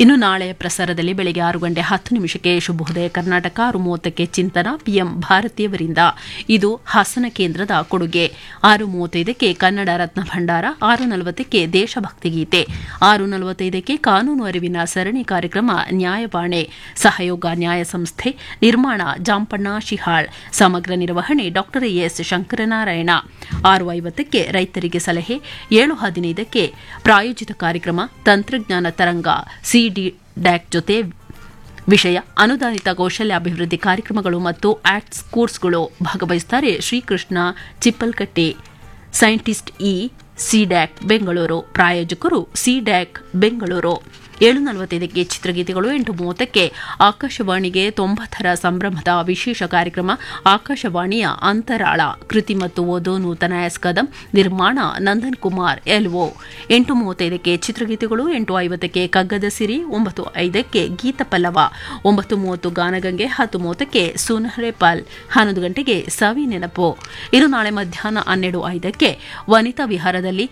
ಇನ್ನು ನಾಳೆ ಪ್ರಸಾರದಲ್ಲಿ ಬೆಳಗ್ಗೆ 6:10 ಶುಭೋದಯ ಕರ್ನಾಟಕ, 6:30 ಚಿಂತನ ಪಿಎಂ ಭಾರತೀಯವರಿಂದ. ಇದು ಹಾಸನ ಕೇಂದ್ರದ ಕೊಡುಗೆ. 6:35 ಕನ್ನಡ ರತ್ನ ಭಂಡಾರ, 6:40 ದೇಶಭಕ್ತಿ ಗೀತೆ, 6:45 ಕಾನೂನು ಅರಿವಿನ ಸರಣಿ ಕಾರ್ಯಕ್ರಮ ನ್ಯಾಯವಾಣೆ. ಸಹಯೋಗ ನ್ಯಾಯ ಸಂಸ್ಥೆ, ನಿರ್ಮಾಣ ಜಾಂಪಣ್ಣ ಶಿಹಾಳ್, ಸಮಗ್ರ ನಿರ್ವಹಣೆ ಡಾ ಎಸ್ ಶಂಕರನಾರಾಯಣ. 6:50 ರೈತರಿಗೆ ಸಲಹೆ, 7:15 ಪ್ರಾಯೋಜಿತ ಕಾರ್ಯಕ್ರಮ ತಂತ್ರಜ್ಞಾನ ತರಂಗ ಸಿಡಿ ಡ್ಯಾಕ್ ಜೊತೆ ವಿಷಯ ಅನುದಾನಿತ ಕೌಶಲ್ಯಾಭಿವೃದ್ಧಿ ಕಾರ್ಯಕ್ರಮಗಳು ಮತ್ತು ಆಕ್ಟ್ಸ್ ಕೋರ್ಸ್ಗಳು. ಭಾಗವಹಿಸುತ್ತಾರೆ ಶ್ರೀಕೃಷ್ಣ ಚಿಪ್ಪಲ್ಕಟ್ಟೆ, ಸೈಂಟಿಸ್ಟ್ ಸಿಡ್ಯಾಕ್ ಬೆಂಗಳೂರು. ಪ್ರಾಯೋಜಕರು ಸಿಡ್ಯಾಕ್ ಬೆಂಗಳೂರು. 7:45 ಚಿತ್ರಗೀತೆಗಳು. 8:30 ಆಕಾಶವಾಣಿಗೆ 90ರ ಸಂಭ್ರಮದ ವಿಶೇಷ ಕಾರ್ಯಕ್ರಮ ಆಕಾಶವಾಣಿಯ ಅಂತರಾಳ. ಕೃತಿ ಮತ್ತು ಓದು ನೂತನ ಎಸ್ ಕದಂ, ನಿರ್ಮಾಣ ನಂದನ್ ಕುಮಾರ್ ಎಲ್ಒ. 8:35 ಚಿತ್ರಗೀತೆಗಳು. 8:50 ಕಗ್ಗದ ಸಿರಿ, 9:05 ಗೀತ ಪಲ್ಲವ, 9:30 ಗಾನಗಂಗೆ, 10:30 ಸುನಹರೆ ಪಲ್, 11 ಗಂಟೆಗೆ ಸವಿ ನೆನಪು. ಇದು ನಾಳೆ ಮಧ್ಯಾಹ್ನ 12:05 ವನಿತಾ ವಿಹಾರದಲ್ಲಿ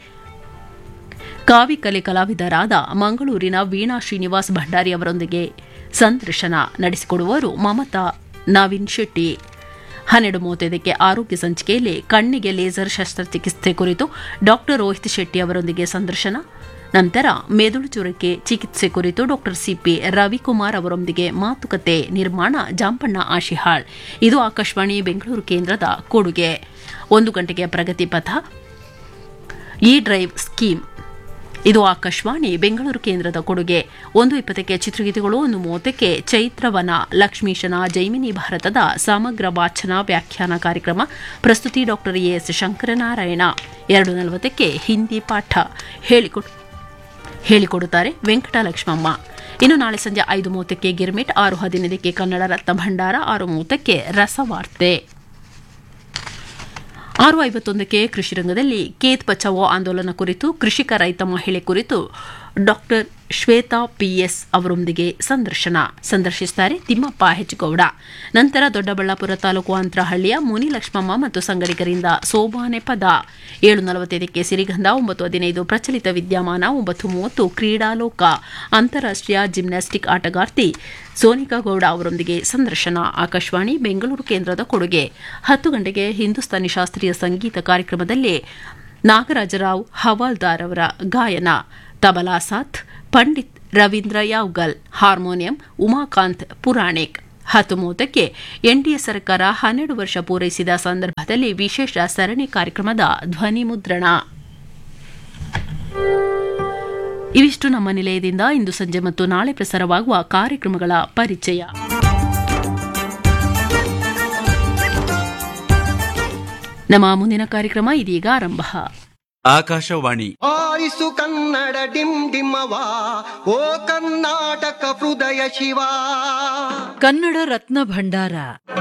ಕಾವಿಕಲೆ ಕಲಾವಿದರಾದ ಮಂಗಳೂರಿನ ವೀಣಾ ಶ್ರೀನಿವಾಸ್ ಭಂಡಾರಿ ಅವರೊಂದಿಗೆ ಸಂದರ್ಶನ ನಡೆಸಿಕೊಡುವರು ಮಮತಾ ನವೀನ್ ಶೆಟ್ಟಿ. 12:35 ಆರೋಗ್ಯ ಸಂಚಿಕೆಯಲ್ಲಿ ಕಣ್ಣಿಗೆ ಲೇಸರ್ ಶಸ್ತ್ರಚಿಕಿತ್ಸೆ ಕುರಿತು ಡಾ ರೋಹಿತ್ ಶೆಟ್ಟಿ ಅವರೊಂದಿಗೆ ಸಂದರ್ಶನ. ನಂತರ ಮೆದುಳು ಜ್ವರಕ್ಕೆ ಚಿಕಿತ್ಸೆ ಕುರಿತು ಡಾ ಸಿಪಿ ರವಿಕುಮಾರ್ ಅವರೊಂದಿಗೆ ಮಾತುಕತೆ. ನಿರ್ಮಾಣ ಜಾಂಪಣ್ಣ ಆಶಿಹಾಳ್. ಇದು ಆಕಾಶವಾಣಿ ಬೆಂಗಳೂರು ಕೇಂದ್ರದ ಕೊಡುಗೆ. 1 ಗಂಟೆಗೆ ಪ್ರಗತಿ ಪಥ, ಇ ಡ್ರೈವ್ ಸ್ಕೀಮ್. ಇದು ಆಕಾಶವಾಣಿ ಬೆಂಗಳೂರು ಕೇಂದ್ರದ ಕೊಡುಗೆ. 1:20 ಚಿತ್ರಗೀತೆಗಳು. 1:30 ಚೈತ್ರವನ ಲಕ್ಷ್ಮೀಶನ ಜೈಮಿನಿ ಭಾರತದ ಸಮಗ್ರ ವಾಚನ ವ್ಯಾಖ್ಯಾನ ಕಾರ್ಯಕ್ರಮ. ಪ್ರಸ್ತುತಿ ಡಾ ಎಸ್ ಶಂಕರನಾರಾಯಣ. 2:40 ಹಿಂದಿ ಪಾಠ ಹೇಳಿಕೊಡುತ್ತಾರೆ ವೆಂಕಟಲಕ್ಷ್ಮಮ್ಮ. ಇನ್ನು ನಾಳೆ ಸಂಜೆ 5:30 ಗಿರ್ಮಿಟ್, 6:15 ಕನ್ನಡ ರತ್ನ ಭಂಡಾರ, 6:30 ರಸವಾರ್ತೆ. 6:51 ಕೃಷಿ ರಂಗದಲ್ಲಿ ಖೇತ್ ಬಚಾವೋ ಆಂದೋಲನ ಕುರಿತು ಕೃಷಿಕ ರೈತ ಮಹಿಳೆ ಕುರಿತು ಡಾ ಶ್ವೇತಾ ಪಿಎಸ್ ಅವರೊಂದಿಗೆ ಸಂದರ್ಶಿಸುತ್ತಾರೆ ತಿಮ್ಮಪ್ಪ ಹೆಚ್ಗೌಡ. ನಂತರ ದೊಡ್ಡಬಳ್ಳಾಪುರ ತಾಲೂಕು ಅಂತರಹಳ್ಳಿಯ ಮುನಿಲಕ್ಷ್ಮಮ್ಮ ಮತ್ತು ಸಂಗಡಿಗರಿಂದ ಸೋಬಾನೆ ಪದ. 7:45 ಸಿರಿಗಂಧ, 9:15 ಪ್ರಚಲಿತ ವಿದ್ಯಮಾನ, 9:30 ಕ್ರೀಡಾಲೋಕ. ಅಂತಾರಾಷ್ಟ್ರೀಯ ಜಿಮ್ನಾಸ್ಟಿಕ್ ಆಟಗಾರ್ತಿ ಸೋನಿಕಾ ಗೌಡ ಅವರೊಂದಿಗೆ ಸಂದರ್ಶನ. ಆಕಾಶವಾಣಿ ಬೆಂಗಳೂರು ಕೇಂದ್ರದ ಕೊಡುಗೆ. 10 ಗಂಟೆಗೆ ಹಿಂದೂಸ್ತಾನಿ ಶಾಸ್ತ್ರೀಯ ಸಂಗೀತ ಕಾರ್ಯಕ್ರಮದಲ್ಲಿ ನಾಗರಾಜರಾವ್ ಹವಾಲ್ದಾರ್ ಅವರ ಗಾಯನ. ತಬಲಾ ಸಾಥ್ ಪಂಡಿತ್ ರವೀಂದ್ರ ಯಾವ್ಗಲ್, ಹಾರ್ಮೋನಿಯಂ ಉಮಾಕಾಂತ್ ಪುರಾಣಿಕ್. 10:30 ಎನ್ಡಿಎ ಸರ್ಕಾರ 12 ವರ್ಷ ಪೂರೈಸಿದ ಸಂದರ್ಭದಲ್ಲಿ ವಿಶೇಷ ಸರಣಿ ಕಾರ್ಯಕ್ರಮದ ಧ್ವನಿ ಮುದ್ರಣ. ಇವಿಷ್ಟು ನಮ್ಮ ನಿಲಯದಿಂದ ಇಂದು ಸಂಜೆ ಮತ್ತು ನಾಳೆ ಪ್ರಸಾರವಾಗುವ ಕಾರ್ಯಕ್ರಮಗಳ ಪರಿಚಯ. ನಮ್ಮ ಮುಂದಿನ ಕಾರ್ಯಕ್ರಮ ಇದೀಗ ಆರಂಭ. ಆಕಾಶವಾಣಿ. ಆರಿಸು ಕನ್ನಡ ಡಿಮ್ ಡಿಮ್ಮವಾ, ಓ ಕರ್ನಾಟಕ ಹೃದಯ ಶಿವ. ಕನ್ನಡ ರತ್ನ ಭಂಡಾರ.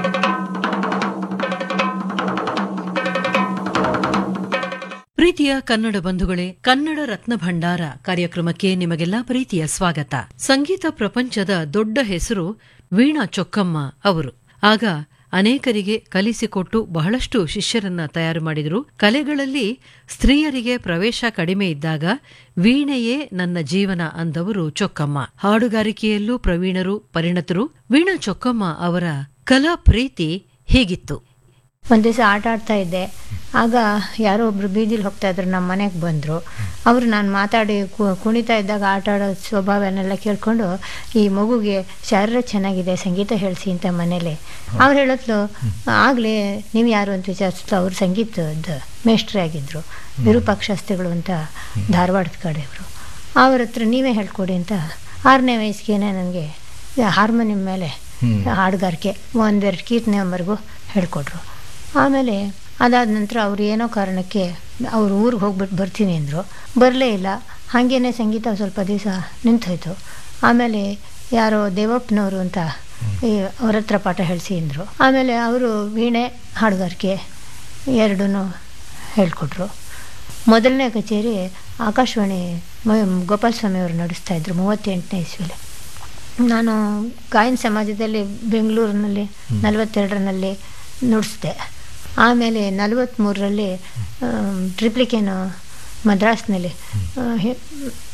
ಪ್ರೀತಿಯ ಕನ್ನಡ ಬಂಧುಗಳೇ, ಕನ್ನಡ ರತ್ನ ಭಂಡಾರ ಕಾರ್ಯಕ್ರಮಕ್ಕೆ ನಿಮಗೆಲ್ಲ ಪ್ರೀತಿಯ ಸ್ವಾಗತ. ಸಂಗೀತ ಪ್ರಪಂಚದ ದೊಡ್ಡ ಹೆಸರು ವೀಣಾ ಚೊಕ್ಕಮ್ಮ ಅವರು. ಆಗ ಅನೇಕರಿಗೆ ಕಲಿಸಿಕೊಟ್ಟು ಬಹಳಷ್ಟು ಶಿಷ್ಯರನ್ನ ತಯಾರು ಮಾಡಿದರು. ಕಲೆಗಳಲ್ಲಿ ಸ್ತ್ರೀಯರಿಗೆ ಪ್ರವೇಶ ಕಡಿಮೆ ಇದ್ದಾಗ ವೀಣೆಯೇ ನನ್ನ ಜೀವನ ಅಂದವರು ಚೊಕ್ಕಮ್ಮ. ಹಾಡುಗಾರಿಕೆಯಲ್ಲೂ ಪ್ರವೀಣರು, ಪರಿಣತರು. ವೀಣಾ ಚೊಕ್ಕಮ್ಮ ಅವರ ಕಲಾ ಪ್ರೀತಿ ಹೀಗಿತ್ತು. ಒಂದು ದಿವಸ ಆಟ ಆಡ್ತಾ ಇದ್ದೆ. ಆಗ ಯಾರೋ ಒಬ್ರು ಬೀದಿಲಿ ಹೋಗ್ತಾ ಇದ್ರು, ನಮ್ಮ ಮನೆಗೆ ಬಂದರು. ಅವರು ನಾನು ಮಾತಾಡಿ ಕುಣಿತಾ ಇದ್ದಾಗ ಆಟ ಆಡೋ ಸ್ವಭಾವನೆಲ್ಲ ಕೇಳಿಕೊಂಡು ಈ ಮಗುಗೆ ಶಾರೀರ ಚೆನ್ನಾಗಿದೆ, ಸಂಗೀತ ಹೇಳಿಸಿ ಅಂತ ಮನೇಲಿ ಅವ್ರು ಹೇಳತ್ಲು. ಆಗಲೇ ನೀವು ಯಾರು ಅಂತ ವಿಚಾರಿಸ್ತು. ಅವರು ಸಂಗೀತದ ಮೇಷ್ಟ್ರೇ ಆಗಿದ್ದರು, ವಿರೂಪಾಕ್ಷಾಸ್ತ್ರಿಗಳು ಅಂತ ಧಾರವಾಡದ ಕಡೆಯವರು. ಅವ್ರ ಹತ್ರ ನೀವೇ ಹೇಳ್ಕೊಡಿ ಅಂತ 6ನೇ ವಯಸ್ಸಿಗೆ ನನಗೆ ಹಾರ್ಮೋನಿಯಂ ಮೇಲೆ ಹಾಡುಗಾರಿಕೆ 1-2 ಕೀರ್ತನೆವರೆಗೂ ಹೇಳ್ಕೊಟ್ರು. ಆಮೇಲೆ ಅದಾದ ನಂತರ ಅವ್ರು ಏನೋ ಕಾರಣಕ್ಕೆ ಅವ್ರ ಊರಿಗೆ ಹೋಗ್ಬಿಟ್ಟು ಬರ್ತೀನಿ ಅಂದರು. ಬರಲೇ ಇಲ್ಲ. ಹಾಗೇನೆ ಸಂಗೀತ ಸ್ವಲ್ಪ ದಿವಸ ನಿಂತೋಯ್ತು. ಆಮೇಲೆ ಯಾರೋ ದೇವಪ್ಪನವರು ಅಂತ ಅವ್ರ ಹತ್ರ ಪಾಠ ಹೇಳಿಸಿ ಅಂದರು. ಆಮೇಲೆ ಅವರು ವೀಣೆ ಹಾಡುಗಾರಿಕೆ ಎರಡೂ ಹೇಳ್ಕೊಟ್ರು. ಮೊದಲನೇ ಕಚೇರಿ ಆಕಾಶವಾಣಿ ಗೋಪಾಲ ಸ್ವಾಮಿ ಅವರು ನಡೆಸ್ತಾಯಿದ್ರು 38ನೇ ಇಸ್ವಿಲಿ. ನಾನು ಗಾಯನ ಸಮಾಜದಲ್ಲಿ ಬೆಂಗಳೂರಿನಲ್ಲಿ 42ರಲ್ಲಿ ನುಡಿಸಿದೆ. ಆಮೇಲೆ 43ರಲ್ಲಿ ಟ್ರಿಪ್ಲಿಕೇನು ಮದ್ರಾಸ್ನಲ್ಲಿ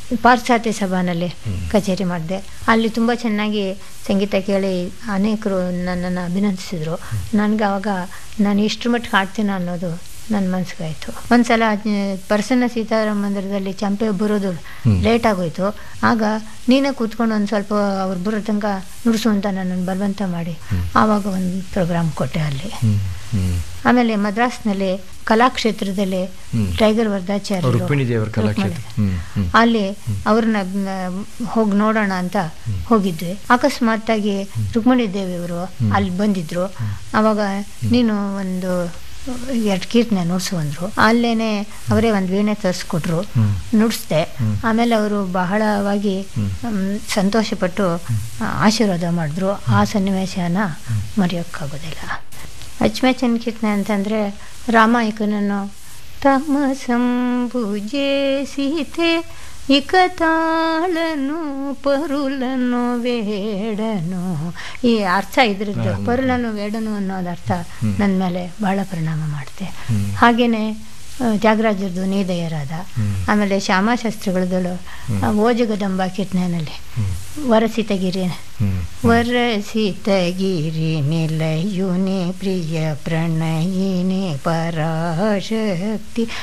ಪಾಶ್ಚಾತ್ಯ ಸಭಾನಲ್ಲಿ ಕಚೇರಿ ಮಾಡಿದೆ. ಅಲ್ಲಿ ತುಂಬ ಚೆನ್ನಾಗಿ ಸಂಗೀತ ಕೇಳಿ ಅನೇಕರು ನನ್ನನ್ನು ಅಭಿನಂದಿಸಿದರು. ನನಗೆ ಆವಾಗ ನಾನು ಇಷ್ಟರ ಮಟ್ಟಿಗೆ ಹಾಡ್ತೀನ ಅನ್ನೋದು ನನ್ನ ಮನಸ್ಸಿಗಾಯಿತು. ಒಂದ್ಸಲ ಪ್ರಸನ್ನ ಸೀತಾರಾಮ ಮಂದಿರದಲ್ಲಿ ಚಂಪೆ ಬರೋದು ಲೇಟ್ ಆಗೋಯ್ತು. ಆಗ ನೀನೇ ಕೂತ್ಕೊಂಡು ಒಂದು ಸ್ವಲ್ಪ ಅವ್ರು ಬರೋ ತನಕ ನುಡಿಸು ಅಂತ ನನ್ನನ್ನು ಬಲವಂತ ಮಾಡಿ ಆವಾಗ ಒಂದು ಪ್ರೋಗ್ರಾಮ್ ಕೊಟ್ಟೆ ಅಲ್ಲಿ. ಆಮೇಲೆ ಮದ್ರಾಸ್ನಲ್ಲಿ ಕಲಾಕ್ಷೇತ್ರದಲ್ಲಿ ಟೈಗರ್ ವರ್ಧಾಚಾರ್ಯ ಅಲ್ಲಿ ಅವ್ರನ್ನ ಹೋಗಿ ನೋಡೋಣ ಅಂತ ಹೋಗಿದ್ವಿ. ಅಕಸ್ಮಾತ್ತಾಗಿ ರುಕ್ಮಿಣಿ ದೇವಿಯವರು ಅಲ್ಲಿ ಬಂದಿದ್ರು. ಆವಾಗ ನೀನು ಒಂದು 2 ಕೀರ್ತನೆ ನುಡಿಸು ಅಂದರು. ಅಲ್ಲೇನೆ ಅವರೇ ಒಂದು ವೀಣೆ ತರಿಸ್ಕೊಟ್ರು, ನುಡಿಸ್ದೆ. ಆಮೇಲೆ ಅವರು ಬಹಳವಾಗಿ ಸಂತೋಷಪಟ್ಟು ಆಶೀರ್ವಾದ ಮಾಡಿದ್ರು. ಆ ಸನ್ನಿವೇಶನ ಮರೆಯೋಕ್ಕಾಗೋದಿಲ್ಲ. ಅಚ್ಚುಮೆಚ್ಚಿನ ಕೀರ್ತನೆ ಅಂತಂದರೆ ರಾಮಾಯಕನನ್ನು ತಮ ಸಂಭುಜೆ ಸೀತೆ ಇಕ ತಾಳನು ಪರುಲನು ವೇಡನು. ಈ ಅರ್ಥ ಇದ್ರದ್ದು ಪರುಲನು ವೇಡನು ಅನ್ನೋದು ಅರ್ಥ ನನ್ನ ಮೇಲೆ ಬಹಳ ಪರಿಣಾಮ ಮಾಡುತ್ತೆ. ಹಾಗೆಯೇ ತ್ಯಾಗರಾಜರದು ನೀದಯರಾದ, ಆಮೇಲೆ ಶ್ಯಾಮಾಶಾಸ್ತ್ರಿಗಳದಳು ಓಜಗದಂಬ ಕೀರ್ತನೆಯಲ್ಲಿ ವರಸಿತಗಿರಿ ವರಸಿತಗಿರಿ ನಿಲಯುನಿ ಪ್ರಿಯ ಪ್ರಣಯಿನಿ ಪರಾಶಕ್ತಿ